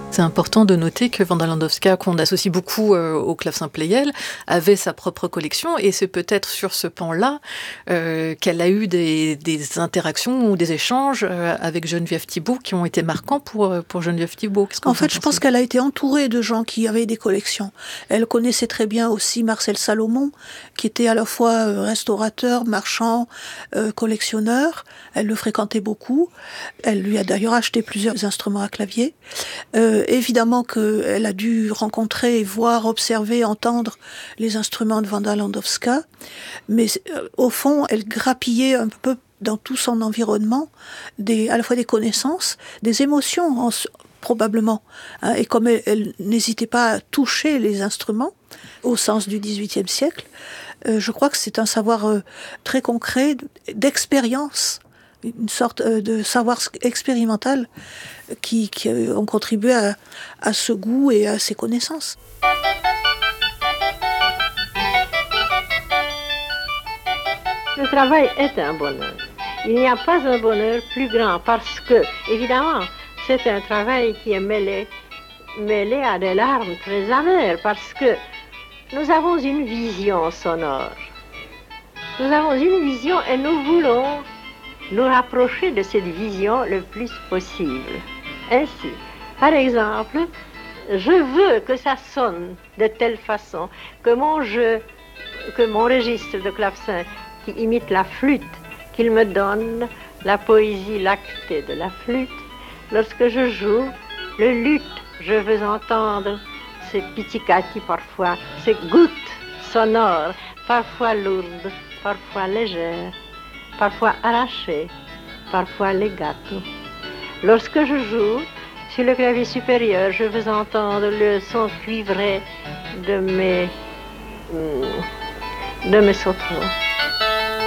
C'est important de noter que Wanda Landowska, qu'on associe beaucoup au clavecin Pleyel, avait sa propre collection, et c'est peut-être sur ce pan-là qu'elle a eu des interactions ou des échanges avec Geneviève Thibault qui ont été marquants pour Geneviève Thibault. En fait, je pense qu'elle a été entourée de gens qui avaient des collections. Elle connaissait très bien aussi Marcel Salomon, qui était à la fois restaurateur, marchand, collectionneur. Elle le fréquentait beaucoup. Elle lui a d'ailleurs acheté plusieurs instruments à clavier. Évidemment qu'elle a dû rencontrer, voir, observer, entendre les instruments de Wanda Landowska, mais au fond, elle grappillait un peu dans tout son environnement à la fois des connaissances, des émotions probablement. Hein, et comme elle n'hésitait pas à toucher les instruments, au sens du XVIIIe siècle, je crois que c'est un savoir très concret, d'expérience, une sorte de savoir expérimental qui ont contribué à ce goût et à ces connaissances. Le travail est un bonheur. Il n'y a pas un bonheur plus grand parce que, évidemment, c'est un travail qui est mêlé à des larmes très amères parce que nous avons une vision sonore. Nous avons une vision et nous voulons nous rapprocher de cette vision le plus possible. Ainsi, par exemple, je veux que ça sonne de telle façon que mon registre de clavecin qui imite la flûte, qu'il me donne la poésie lactée de la flûte. Lorsque je joue le luth, je veux entendre ces pizzicati parfois, ces gouttes sonores, parfois lourdes, parfois légères, parfois arrachées, parfois legato. Lorsque je joue sur le clavier supérieur, je veux entendre le son cuivré de mes sauterelles.